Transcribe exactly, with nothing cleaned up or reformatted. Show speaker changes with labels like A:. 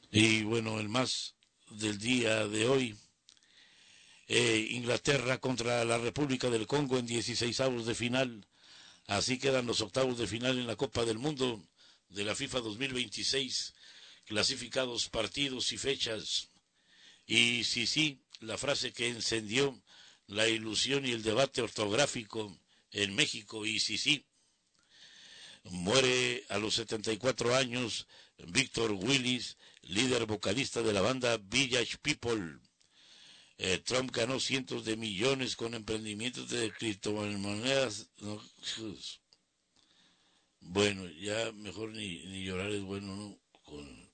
A: Y bueno, el más del día de hoy, eh, Inglaterra contra la República del Congo en dieciseisavos de final. Así quedan los octavos de final en la Copa del Mundo de la FIFA dos mil veintiséis, clasificados partidos y fechas. Y sí, sí, la frase que encendió la ilusión y el debate ortográfico en México, y sí, sí, muere a los setenta y cuatro años Víctor Willis, líder vocalista de la banda Village People. Eh, Trump ganó cientos de millones con emprendimientos de criptomonedas. No, bueno, ya mejor ni, ni llorar es bueno, ¿no? Con